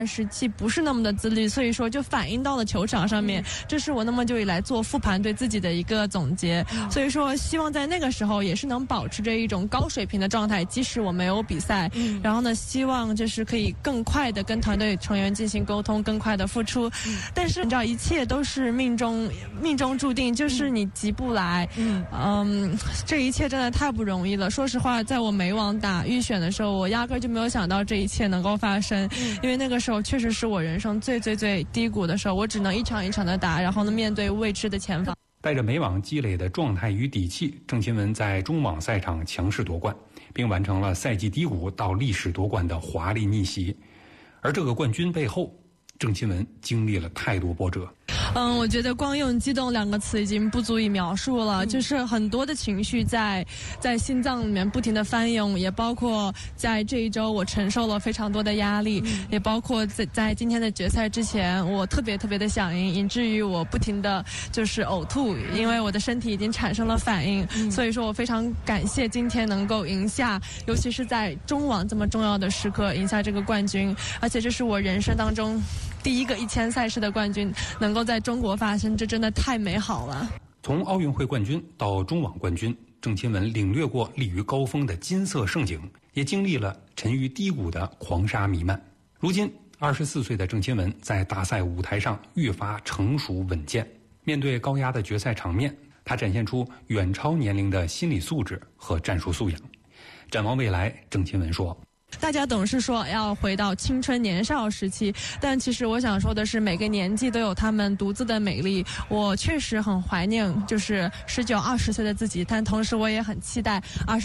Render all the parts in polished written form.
时期不是那么的自律，所以说就反映到了球场上面。这是我那么久以来做复盘对自己的一个总结。所以说希望在那个时候也是能保持着一种高水平的状态，即使我没有比赛。然后呢，希望就是可以更快的跟团队成员进行沟通，更快的付出。但是你知道，一切都是命中注定，就是你急不来。这一切真的太不容易了。说实话，在我美网打预选的时候，我压根就没有想到这一切能够发生，因为那个时候确实是我人生最低谷的时候，我只能一场一场的打，然后呢面对未知的前方。 带着美网积累的状态与底气，郑钦文在中网赛场强势夺冠，并完成了赛季低谷到历史夺冠的华丽逆袭。而这个冠军背后，郑钦文经历了太多波折。 我觉得光用激动两个词已经不足以描述了，就是很多的情绪在心脏里面不停的翻涌，也包括在这一周我承受了非常多的压力，也包括在今天的决赛之前，我特别的想赢，以至于我不停的就是呕吐，因为我的身体已经产生了反应。所以说我非常感谢今天能够赢下，尤其是在中网这么重要的时刻赢下这个冠军，而且这是我人生当中第一个1000赛事的冠军能够在中国发生，这真的太美好了。 从奥运会冠军到中网冠军，郑钦文领略过立于高峰的金色盛景，也经历了沉于低谷的狂沙弥漫。如今24岁的郑钦文在大赛舞台上愈发成熟稳健，面对高压的决赛场面，他展现出远超年龄的心理素质和战术素养。展望未来，郑钦文说， 大家总是说要回到青春年少时期，但其实我想说的是，每个年纪都有他们独自的美丽。我确实很怀念就是19、20岁的自己，但同时我也很期待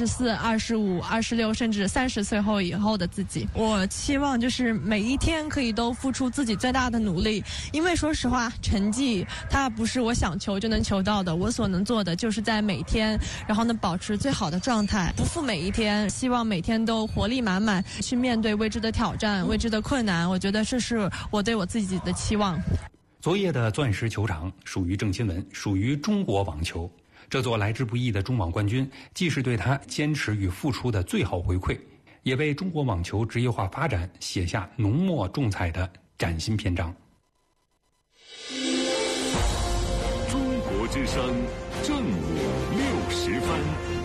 24、25、26甚至30岁以后的自己。我期望就是每一天可以都付出自己最大的努力，因为说实话，成绩它不是我想求就能求到的，我所能做的就是在每天，然后呢保持最好的状态，不负每一天，希望每天都活力满满，去面对未知的挑战、未知的困难。我觉得这是我对我自己的期望。 昨夜的钻石球场属于郑钦文，属于中国网球。这座来之不易的中网冠军，既是对他坚持与付出的最好回馈，也为中国网球职业化发展写下浓墨重彩的崭新篇章。 中国之声，正午60分。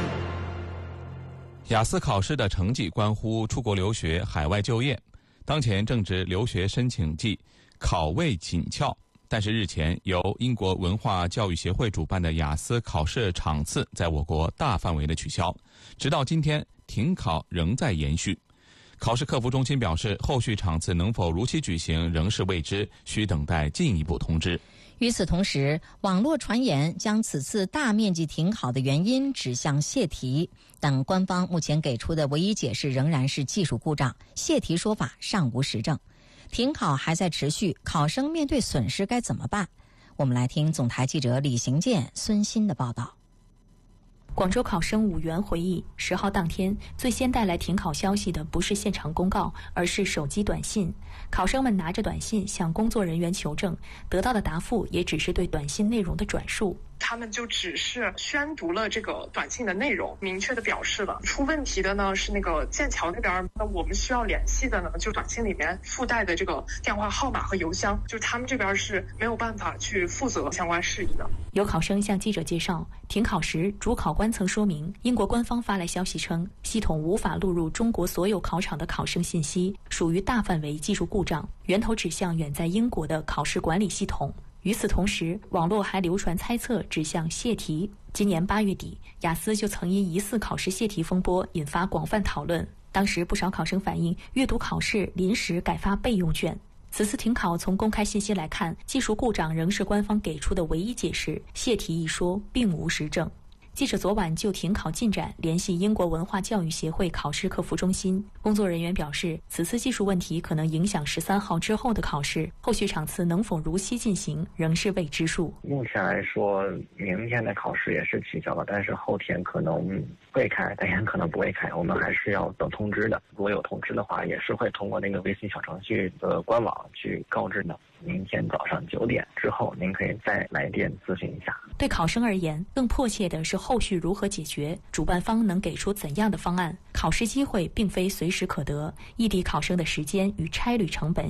雅思考试的成绩关乎出国留学、海外就业，当前正值留学申请季，考位紧俏。但是日前由英国文化教育协会主办的雅思考试场次在我国大范围的取消，直到今天停考仍在延续。考试客服中心表示，后续场次能否如期举行仍是未知，需等待进一步通知。 与此同时，网络传言将此次大面积停考的原因指向泄题，但官方目前给出的唯一解释仍然是技术故障，泄题说法尚无实证。停考还在持续，考生面对损失该怎么办？我们来听总台记者李行健、孙鑫的报道。 广州考生武元回忆，10号当天最先带来停考消息的不是现场公告，而是手机短信。考生们拿着短信向工作人员求证，得到的答复也只是对短信内容的转述。 他们就只是宣读了这个短信的内容，明确的表示了出问题的呢是那个剑桥那边，那我们需要联系的呢就短信里面附带的这个电话号码和邮箱，就他们这边是没有办法去负责相关事宜的。 有考生向记者介绍，停考时主考官曾说明，英国官方发来消息称，系统无法录入中国所有考场的考生信息，属于大范围技术故障，源头指向远在英国的考试管理系统。与此同时，网络还流传猜测指向泄题。今年8月底，雅思就曾因疑似考试泄题风波引发广泛讨论。当时不少考生反映，阅读考试临时改发备用卷。此次停考从公开信息来看，技术故障仍是官方给出的唯一解释，泄题一说并无实证。记者昨晚就停考进展联系英国文化教育协会考试客服中心，工作人员表示，此次技术问题可能影响13号之后的考试，后续场次能否如期进行仍是未知数。 目前来说，明天的考试也是取消了，但是后天可能会开，但也可能不会开，我们还是要等通知的。如果有通知的话，也是会通过那个微信小程序的官网去告知的。明天早上9点之后，您可以再来电咨询一下。 对考生而言，更迫切的是后续如何解决，主办方能给出怎样的方案？考试机会并非随时可得，异地考生的时间与差旅成本